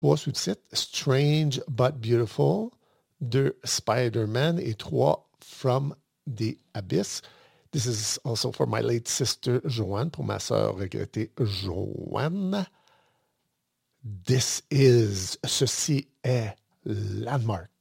3 sous-titres, Strange but Beautiful, 2, Spider-Man et 3, From the Abyss. This is also for my late sister Joanne, pour ma sœur regrettée Joanne. Ceci est Landmark.